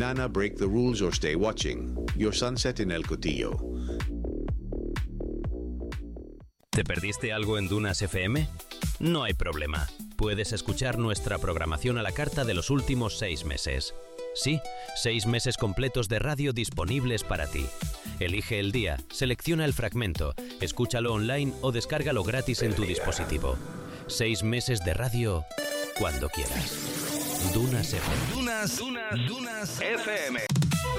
Nana, break the rules or stay watching. Your sunset in El Cotillo. ¿Te perdiste algo en Dunas FM? No hay problema. Puedes escuchar nuestra programación a la carta de los últimos 6 meses. Sí, 6 meses completos de radio disponibles para ti. Elige el día, selecciona el fragmento, escúchalo online o descárgalo gratis en tu dispositivo. 6 meses de radio cuando quieras. Dunas FM. Dunas FM.